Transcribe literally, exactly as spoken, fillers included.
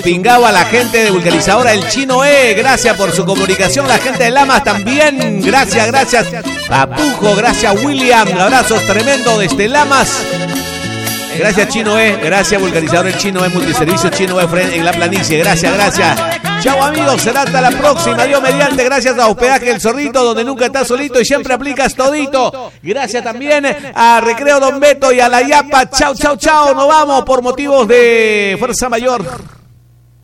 Chupingaba, la gente de Vulcanizadora El Chino E, gracias por su comunicación. La gente de Lamas también, gracias, gracias. Papujo, gracias William, abrazos tremendo desde Lamas. Gracias Chino E, gracias Vulcanizador El Chino E, Multiservicio Chino E en la planicie, gracias, gracias. Chao amigos, será hasta la próxima, Dios mediante, gracias a Hospedaje El Zorrito, donde nunca estás solito y siempre aplicas todito. Gracias también a Recreo Don Beto y a la Yapa, chao, chao, chao, nos vamos por motivos de fuerza mayor.